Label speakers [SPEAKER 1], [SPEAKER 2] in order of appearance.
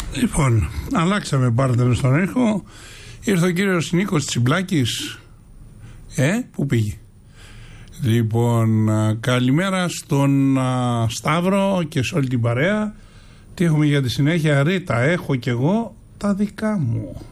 [SPEAKER 1] Λοιπόν, αλλάξαμε πάρτερ στον ήχο. Ήρθε ο κύριος Νίκος Τσιμπλάκης. Πού πήγε? Λοιπόν, καλημέρα στον Σταύρο και σε όλη την παρέα. Τι έχουμε για τη συνέχεια? Ρίτα, έχω κι εγώ τα δικά μου.